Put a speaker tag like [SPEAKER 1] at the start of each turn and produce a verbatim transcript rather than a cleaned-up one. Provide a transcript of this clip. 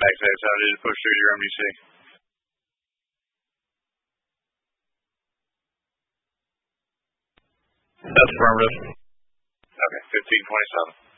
[SPEAKER 1] Access, how did it push through your M D C?
[SPEAKER 2] That's affirmative.
[SPEAKER 1] Okay, fifteen twenty-seven.